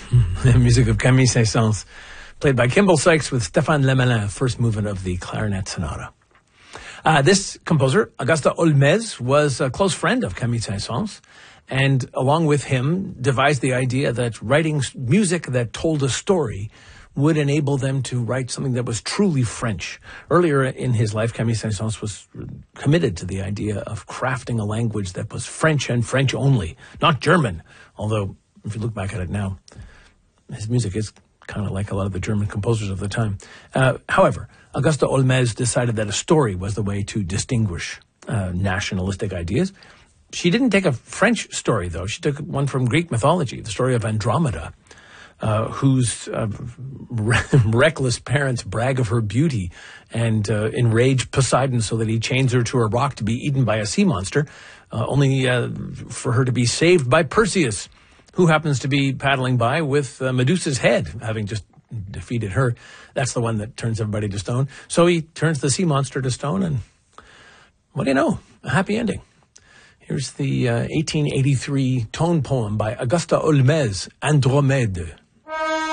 The music of Camille Saint-Saëns, played by Kimball Sykes with Stéphane Lemelin, first movement of the Clarinet Sonata. This composer, Auguste Holmès, was a close friend of Camille Saint-Saëns, and along with him devised the idea that writing music that told a story would enable them to write something that was truly French. Earlier in his life, Camille Saint-Saëns was committed to the idea of crafting a language that was French and French only, not German, although if you look back at it now, his music is kind of like a lot of the German composers of the time. However, Auguste Holmès decided that a story was the way to distinguish nationalistic ideas. She didn't take a French story, though. She took one from Greek mythology, the story of Andromeda, whose reckless parents brag of her beauty and enrage Poseidon so that he chains her to a rock to be eaten by a sea monster, only for her to be saved by Perseus, who happens to be paddling by with Medusa's head, having just defeated her. That's the one that turns everybody to stone. So he turns the sea monster to stone, and what do you know? A happy ending. Here's the 1883 tone poem by Auguste Holmès, Andromède.